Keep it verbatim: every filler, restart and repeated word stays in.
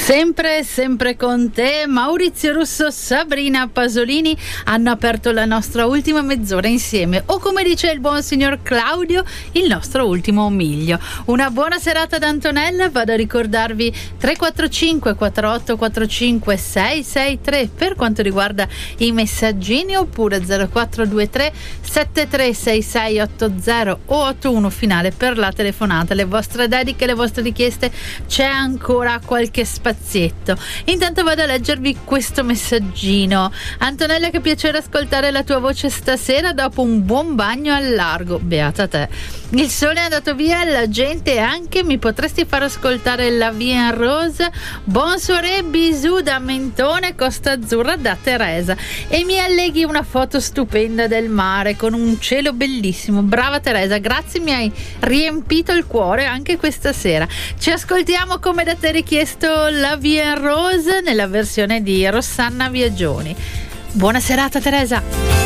Sempre, sempre con te, Maurizio Russo, Sabrina Pasolini hanno aperto la nostra ultima mezz'ora insieme, o come dice il buon signor Claudio, il nostro ultimo miglio. Una buona serata da Antonella. Vado a ricordarvi tre quattro cinque quattro otto quattro cinque sei sei tre per quanto riguarda i messaggini, oppure zero quattro due tre sette tre sei sei otto zero o ottantuno finale per la telefonata. Le vostre dediche, le vostre richieste, c'è ancora qualche spazietto. Intanto vado a leggervi questo messaggino. Antonella, che piacere ascoltare la tua voce stasera dopo un buon bagno al largo. Beata te. Il sole è andato via, la gente anche. Mi potresti far ascoltare La Vie en Rose? Buon soirée, bisous da Mentone, Costa Azzurra, da Teresa. E mi alleghi una foto stupenda del mare con un cielo bellissimo. Brava Teresa, grazie, mi hai riempito il cuore anche questa sera. Ci ascoltiamo come da te richiesto La Vie en Rose nella versione di Rosanna Viaggioni. Buona serata Teresa.